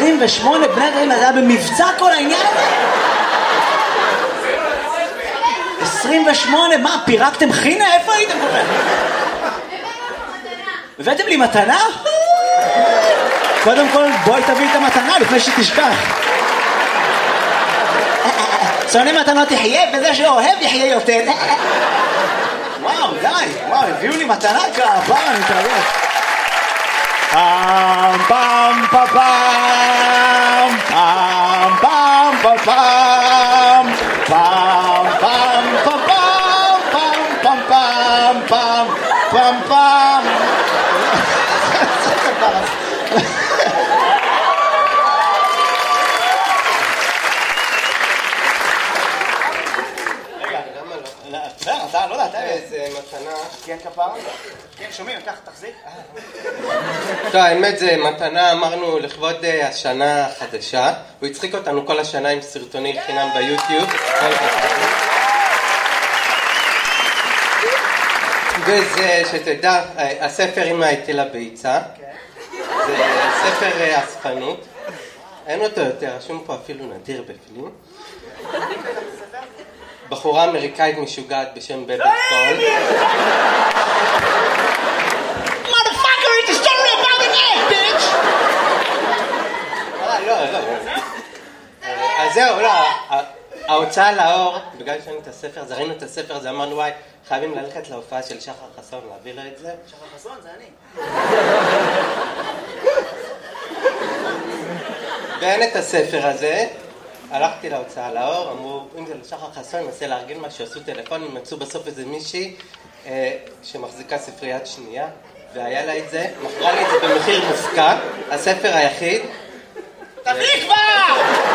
28 בני דברים, זה היה במבצע כל העניין הזה? 28, מה, פירקתם חינה? איפה הייתם כל כך? הבאתם לי מתנה? קודם כל, בואי תביא את המתנה לפני שתשכח. שונא מתנות יחיה, וזה שאוהב יחיה יותר. וואו, די, וואו, הביאו לי מתנה כעבר, אני מתרגש. פעם, פעם, פעם, פעם, פעם, פעם, פעם, פעם, פעם, פעם, פעם, פעם, פעם, פעם. אתה, לא יודע, אתה איזה מתנה. כן, כפרה? כן, שומעים, ככה, תחזיק. טוב, האמת זה מתנה, אמרנו לכבוד השנה החדשה. הוא הצחיק אותנו כל השנה עם סרטוני חינם ביוטיוב. וזה, שתדע, הספר אמא הטילה ביצה. זה ספר אספנות. אין אותו יותר, רשום פה אפילו נדיר בפנים. בחורה אמריקאית משוגעת בשם בבי סול. Motherfucker, it's a story about an egg, bitch! לא. אז זהו, לא. ההוצאה לאור, בגלל שראינו את הספר, ראינו את הספר הזה, אמרנו וואי, חייבים ללכת להופעה של שחר חסון, להביא לו את זה. שחר חסון, זה אני. ואין את הספר הזה. הלכתי להוצאה לאור, אמרו, אם זה לשחר חסון, ננסה להרגיל משהו, עשו טלפונים, מצאו בסוף איזה מישהי שמחזיקה ספריית שנייה, והיה לה את זה, מכרה לי את זה במחיר מופקע, הספר היחיד. תביא כבר!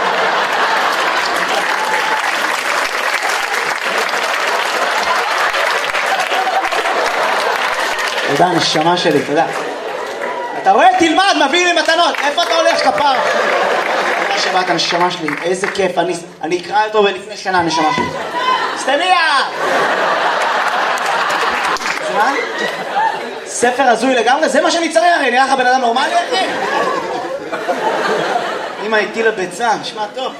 תודה, נשמה שלי, תודה. אתה רואה? תלמד, מביא לי מתנות. איפה אתה הולך, כפר? תודה שבאת, נשמה שלי. איזה כיף. אני אקרא אותו בלפני שנה, נשמה שלי. סתמיה! זמן? ספר הזוי לגמרי? זה מה שאני צריך, הרי נראה לך בן אדם נורמלי, אחי? אמא הטילה ביצה, נשמע טוב.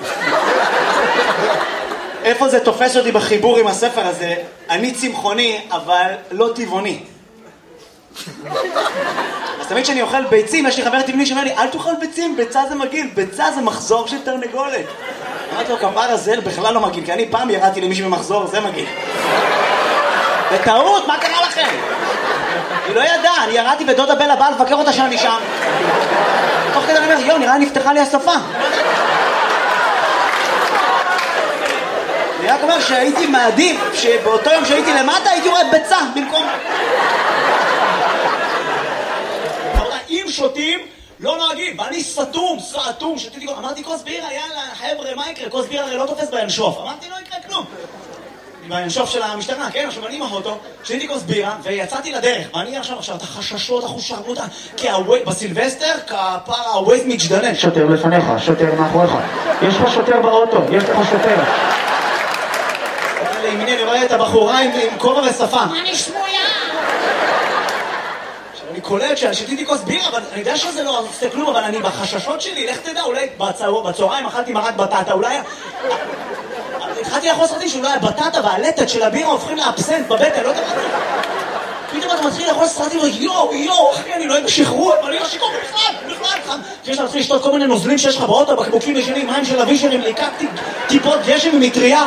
איפה זה תופס אותי בחיבור עם הספר הזה? אני צמחוני, אבל לא טבעוני. אז תמיד כשאני אוכל ביצים, יש לי חבר טבעוני שאומר לי, אל תאכל ביצים, ביצה זה מגעיל, ביצה זה מחזור של תרנגולת. אמרתי לו, כפר הזה בכלל לא מגעיל, כי אני פעם ירדתי למישהו במחזור, זה מגעיל. בטעות, מה קרה לכם? היא לא ידעה, אני ירדתי ודודה בלה באה לבקר אותה שאני שם. תוך כדי אני אומר, יו, נראה נפתחה לי השפה. אני רק אומר שהייתי מעדיף, שבאותו יום שהייתי למטה הייתי רואה ביצה במקום. אם שותים, לא נוהגים, ואני סתום, שתיתי, אמרתי כוס ביר, יאללה, חבר'ה, מה יקרה? כוס ביר הרי לא תופס בינשוף. אמרתי, לא יקרה כלום. בינשוף של המשטרה, כן, עכשיו אני עם האוטו, שתיתי כוס בירה, ויצאתי לדרך, ואני עכשיו, את החששות, החושרמותה, כי בסילבסטר, כפר הווייז מתג'דנן. שוטר לפניך, שוטר מאחוריך. יש לך שוטר באוטו, יש לך שוטר. לימיני, אני רואה את הבחורה עם כובע ושפה. מה נשמויה? אני קולט ששתיתי כוס בירה, אבל אני יודע שזה לא עושה כלום, אבל אני בחששות שלי, לך תדע, אולי בצהריים אכלתי מרק בטטה, אולי... התחלתי לאכול סרטים שאולי הבטטה והלטת של הבירה הופכים לאבסנט בבטן, לא יודע מה. פתאום אתה מתחיל לאכול סרטים, יואו, אחי, אני לא אוהב שחרור, אבל אני לא שיקור בכלל. כשאתה מתחיל לשתות כל מיני נוזלים שיש לך באוטו, בקבוקים ישנים, מים של אבישרים, לקחתי טיפות גשם ומטריה.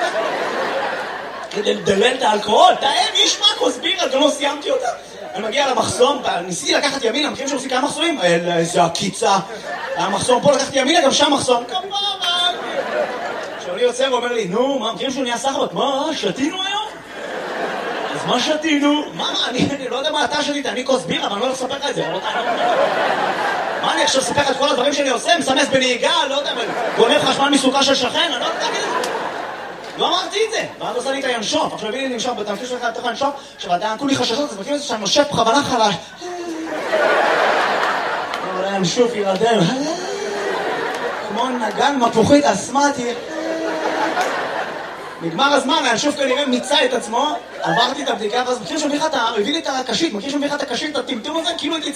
כדי לדלל את האלכוהול, תאם, יש מה כוס בירה, גם לא סיימתי אותה. אני מגיע למחסום, ניסיתי לקחת ימינה, מכירים שעושים כמה מחסומים? איזה הקיצה. המחסום פה לקחתי ימינה, גם שם מחסום. כפרה! כשאני יוצא ואומר לי, נו, מה, מכירים שהוא נהיה סחבק? מה, שתינו היום? אז מה שתינו? מה, אני לא יודע מה אתה שתית, אני כוס בירה, אבל אני לא הולך לספר לך את זה. מה, אני עכשיו אספר לך את כל הדברים שאני עושה? מסמס בנהיגה, לא יודע, גונב חשמל מסוכה של שכן, אני לא יודע להגיד את זה. לא אמרתי את זה, ואז עושה לי את הינשוף, עכשיו הביא לי לנשוף, בתמתיך שלך לתוך הינשוף, עכשיו עדיין כולי חששות, אז מכיר את זה שאני נושף בכוונה חלש. אבל הינשוף ירדם, כמו נגן מפוחית אסמטי. נגמר הזמן, הינשוף כנראה מיצה את עצמו, עברתי את הבדיקה, ואז מכיר שמביך את הביא לי את הקשית, מכיר שמביך את הקשית, את הטמטום הזה, כאילו הייתי